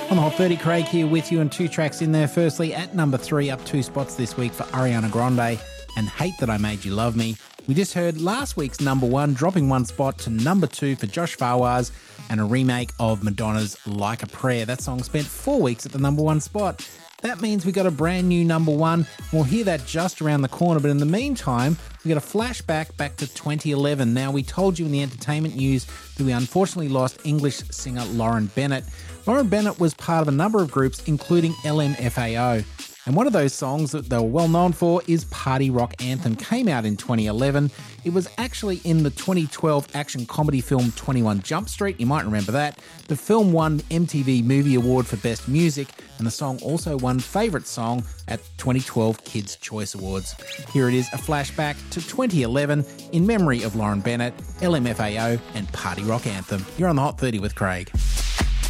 On the Hot 30, Craig here with you, and two tracks in there. Firstly, at number 3, up 2 spots this week for Ariana Grande and Hate That I Made You Love Me. We just heard last week's number 1, dropping 1 spot to number 2 for Josh Fawaz and a remake of Madonna's Like a Prayer. That song spent 4 weeks at the number 1 spot. That means we got a brand new number 1. We'll hear that just around the corner, but in the meantime, we got a flashback back to 2011. Now, we told you in the entertainment news that we unfortunately lost English singer Lauren Bennett. Lauren Bennett was part of a number of groups, including LMFAO. And one of those songs that they were well known for is Party Rock Anthem. Came out in 2011. It was actually in the 2012 action comedy film 21 Jump Street. You might remember that. The film won MTV Movie Award for Best Music, and the song also won Favourite Song at 2012 Kids' Choice Awards. Here it is, a flashback to 2011 in memory of Lauren Bennett, LMFAO, and Party Rock Anthem. You're on the Hot 30 with Craig.